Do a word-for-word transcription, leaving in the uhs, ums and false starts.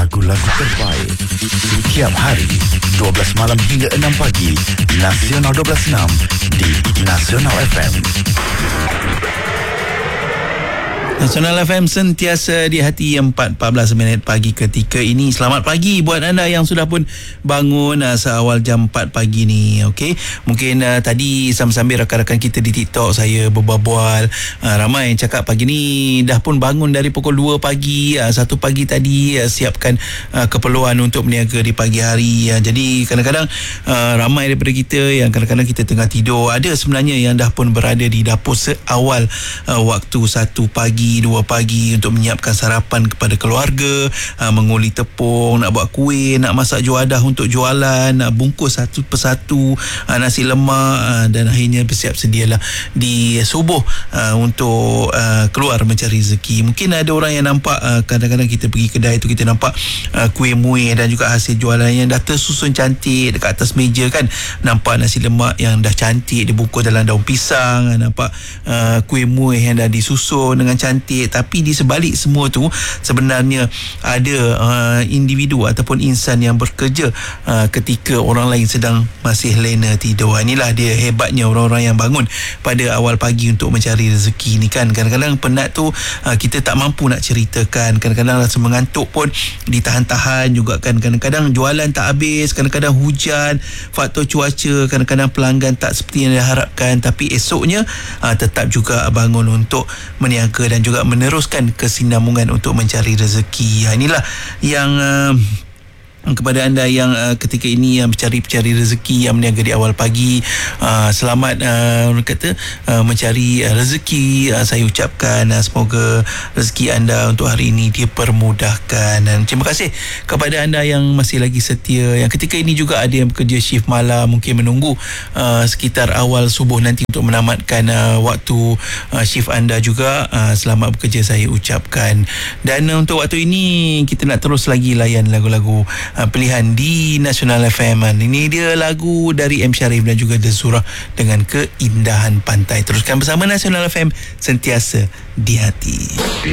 Lagu-lagu terbaik setiap hari dua belas malam hingga enam pagi. Nasional dua belas enam di Nasional F M. Nasional F M sentiasa di hati empat empat belas minit pagi ketika ini. Selamat pagi buat anda yang sudah pun bangun uh, seawal jam empat pagi ni. Okey, mungkin uh, tadi sambil-sambil rakan-rakan kita di TikTok saya berbual-bual, uh, ramai yang cakap pagi ni dah pun bangun dari pukul dua pagi, uh, satu pagi tadi uh, siapkan uh, keperluan untuk berniaga di pagi hari. Uh, jadi kadang-kadang uh, ramai daripada kita yang kadang-kadang kita tengah tidur, ada sebenarnya yang dah pun berada di dapur seawal uh, waktu satu pagi, dua pagi untuk menyiapkan sarapan kepada keluarga, uh, menguli tepung, nak buat kuih, nak masak juadah untuk jualan, nak bungkus satu persatu uh, nasi lemak, uh, dan akhirnya bersiap sedialah di subuh uh, untuk uh, keluar mencari rezeki. Mungkin ada orang yang nampak uh, kadang-kadang kita pergi kedai tu, kita nampak uh, kuih muih dan juga hasil jualan yang dah tersusun cantik dekat atas meja kan. Nampak nasi lemak yang dah cantik dibungkus dalam daun pisang, nampak uh, kuih muih yang dah disusun dengan cantik. Tapi di sebalik semua tu sebenarnya ada uh, individu ataupun insan yang bekerja uh, ketika orang lain sedang masih lena tidur. Inilah dia hebatnya orang-orang yang bangun pada awal pagi untuk mencari rezeki ni kan. Kadang-kadang penat tu uh, kita tak mampu nak ceritakan, kadang-kadang rasa mengantuk pun ditahan-tahan juga kan. Kadang-kadang jualan tak habis, kadang-kadang hujan, faktor cuaca, kadang-kadang pelanggan tak seperti yang diharapkan, tapi esoknya uh, tetap juga bangun untuk meniaga dan juga meneruskan kesinambungan untuk mencari rezeki. Inilah yang uh, kepada anda yang uh, ketika ini yang mencari-cari rezeki, yang berniaga di awal pagi, uh, selamat uh, orang kata uh, mencari uh, rezeki. uh, saya ucapkan uh, semoga rezeki anda untuk hari ini dipermudahkan, dan terima kasih kepada anda yang masih lagi setia, yang ketika ini juga ada yang bekerja shift malam, mungkin menunggu uh, sekitar awal subuh nanti untuk menamatkan uh, waktu uh, shift anda juga. uh, selamat bekerja saya ucapkan. Dan uh, untuk waktu ini kita nak terus lagi layan lagu-lagu Uh, pilihan di Nasional F M. Ini dia lagu dari M. Sharif dan juga Dezura dengan Keindahan Pantai. Teruskan bersama Nasional F M, sentiasa di hati.